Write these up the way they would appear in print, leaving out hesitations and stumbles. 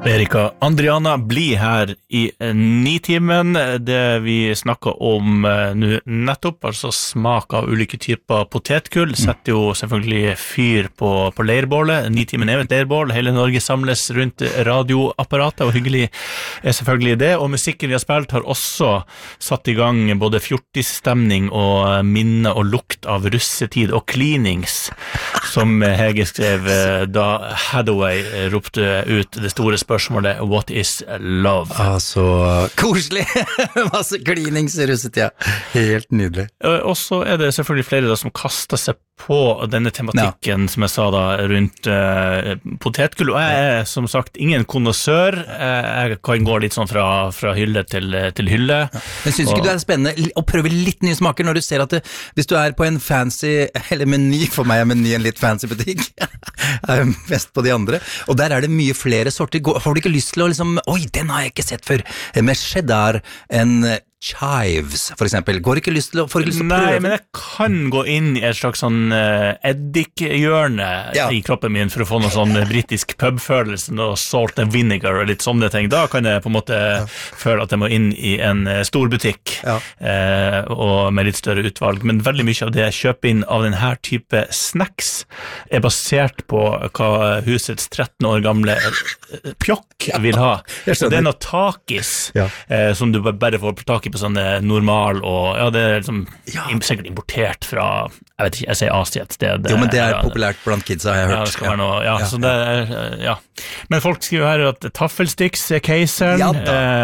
Erika Andriana blir her I Nitimen. Det vi snakker om nå nettopp, altså smak av ulike typer potetgull, setter jo selvfølgelig fyr på leirbålet. Nitimen et leirbål, hele Norge samles rundt radioapparatet, og hyggelig selvfølgelig det. Og musikken vi har spilt har også satt I gang både fjortisstemning og minne og lukt av russetid og cleanings, som Hege skrev da Hathaway ropte ut det store spørsmålet What is love? Så koselig! Masse cleanings I russet, ja. Helt nydelig. Og så det selvfølgelig flere da, som kastet seg på denne tematikken, som jeg sa da, rundt potetgull. Og jeg som sagt ingen konnoisseur. Jeg kan gå litt sånn fra hylle til hylle. Ja. Men synes ikke du det spennende å prøve litt nye smaker når du ser at hvis du på en fancy, eller meny, for meg meny en litt fancy butikk, mest på de andre, og der det mye flere sorter. Har du ikke lyst til å liksom, oi, den har jeg ikke sett før, med cheddar, chives, for eksempel. Går ikke lyst til å prøve? Nei, men jeg kan gå inn I et slags sånn eddikhjørne I kroppen min for å få noen sånn britisk pubfølelse, noe salt and vinegar og litt sånne ting. Da kan jeg på en måte føle at jeg må inn I en stor butikk og med litt større utvalg. Men veldig mye av det jeg kjøper inn av denne type snacks basert på hva husets 13 år gamle pjokk vil ha. Så det noe takis som du bare får tak I på sånne normal, og det liksom sikkert importert fra, jeg vet ikke, jeg sier Asia et sted. Jo, men det populært blant kidsa, har jeg hørt. Ja, det skal være noe, så det Men folk skriver her at taffelsticks keiseren,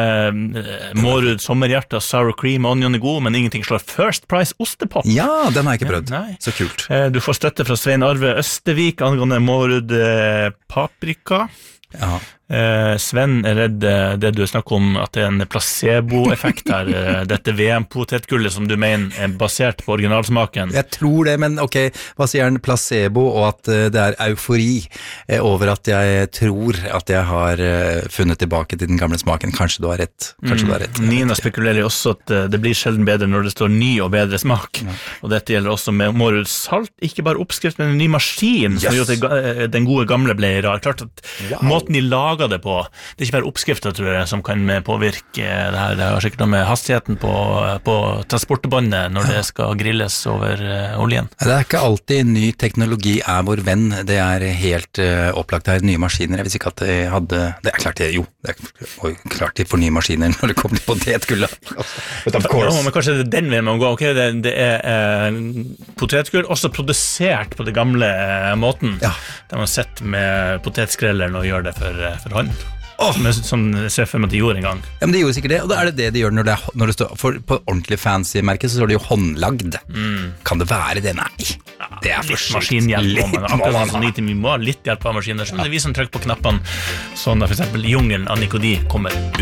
Mårud sommerhjerte, sour cream, onion god, men ingenting slår First Price ostepop. Ja, den har jeg ikke prøvd. Så kult. Du får støtte fra Svein Arve Østervik angående Mårud paprika. Ja. Sven redd det du snakker om at det en placebo-effekt her, dette VM-potetgullet som du mener basert på originalsmaken. Jeg tror det, men ok, hva sier han placebo, og at det eufori over at jeg tror at jeg har funnet tilbake til den gamle smaken. Kanskje du har rett. Nina spekulerer også at det blir sjelden bedre når det står ny og bedre smak, og dette gjelder også med Mårud salt, ikke bare oppskrift, men en ny maskin som gjorde at den gode gamle ble rar. Klart at måten de lager det på. Det ikke bare oppskrifter, tror jeg, som kan påvirke det her. Det har sikkert noe med hastigheten på transportbåndet når det skal grilles over oljen. Det ikke alltid ny teknologi vår venn. Det helt opplagt her, nye maskiner. Jeg visste ikke at de hadde... Det klart det, jo. Det klart de får nye maskiner når det kommer til potetgull. But of course. Ja, men kanskje det den veien man går. Okay, det potetgull også produsert på det gamle måten. Ja. Der man setter med potetskrelleren og gjør det for hånd. Som ser for meg at de gjorde en gang. Ja, men de gjorde sikkert det, og da det de gjør når det står, for på ordentlig fancy merke så står det jo håndlagd. Kan det være det? Nei. Det for litt maskinhjelp. Akkurat sånn vi må ha litt hjelp av maskiner. Så det vi som trykker på knappene, sånn at for eksempel jungelen av Nikodie kommer ut.